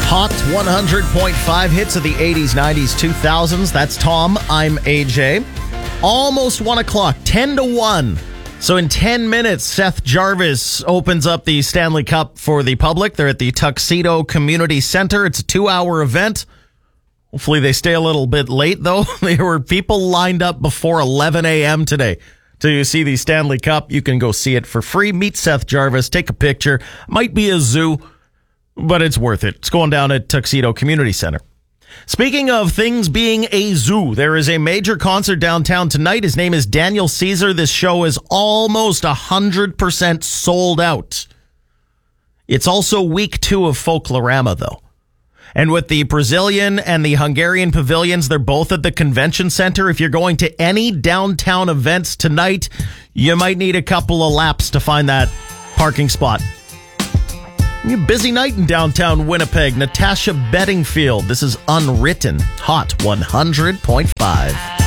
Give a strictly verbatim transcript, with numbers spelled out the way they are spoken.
Hot one hundred point five hits of the eighties, nineties, two thousands. That's Tom. I'm A J. Almost one o'clock, ten to one. So in ten minutes, Seth Jarvis opens up the Stanley Cup for the public. They're at the Tuxedo Community Center. It's a two-hour event. Hopefully they stay a little bit late, though. There were people lined up before eleven a.m. today to see the Stanley Cup. You can go see it for free. Meet Seth Jarvis. Take a picture. Might be a zoo, but it's worth it. It's going down at Tuxedo Community Center. Speaking of things being a zoo, there is a major concert downtown tonight. His name is Daniel Caesar. This show is almost one hundred percent sold out. It's also week two of Folklorama, though. And with the Brazilian and the Hungarian pavilions, they're both at the convention center. If you're going to any downtown events tonight, you might need a couple of laps to find that parking spot. Busy night in downtown Winnipeg. Natasha Bedingfield. This is Unwritten. Hot one hundred point five.